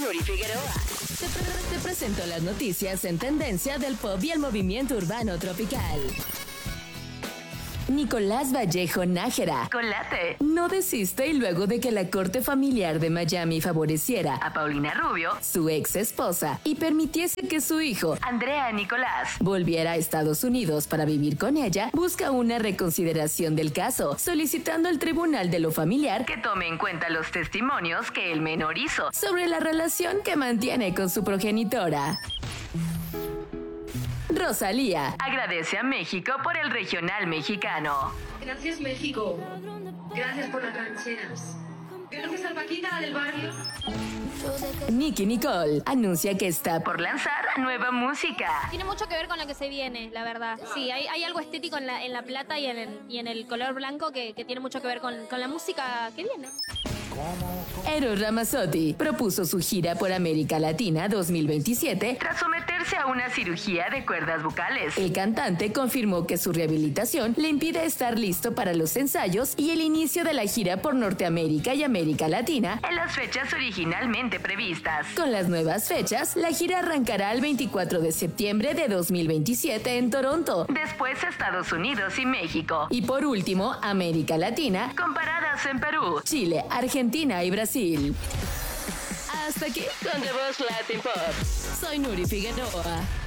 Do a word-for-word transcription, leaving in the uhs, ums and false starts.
Nuri Figueroa. Te, pre- te presento las noticias en tendencia del pop y el movimiento urbano tropical. Nicolás Vallejo Nájera, Colate, no desiste y luego de que la corte familiar de Miami favoreciera a Paulina Rubio, su ex esposa, y permitiese que su hijo, Andrea Nicolás, volviera a Estados Unidos para vivir con ella, busca una reconsideración del caso, solicitando al Tribunal de lo Familiar que tome en cuenta los testimonios que el menor hizo sobre la relación que mantiene con su progenitora. Rosalía agradece a México por el regional mexicano. Gracias, México. Gracias por las rancheras. Gracias a Paquita del barrio. Nicki Nicole anuncia que está por lanzar nueva música. Tiene mucho que ver con lo que se viene, la verdad. Sí, hay, hay algo estético en la, en la plata y en el, y en el color blanco que, que tiene mucho que ver con, con la música que viene. Eros Ramazzotti propuso su gira por América Latina dos mil veintisiete tras someterse a una cirugía de cuerdas vocales. El cantante confirmó que su rehabilitación le impide estar listo para los ensayos y el inicio de la gira por Norteamérica y América Latina en las fechas originalmente previstas. Con las nuevas fechas, la gira arrancará el veinticuatro de septiembre de dos mil veintisiete en Toronto, después Estados Unidos y México, y por último América Latina, con paradas en Perú, Chile, Argentina y Brasil. Hasta aquí con The Voz Latin Pop. Soy Nuri Figueroa.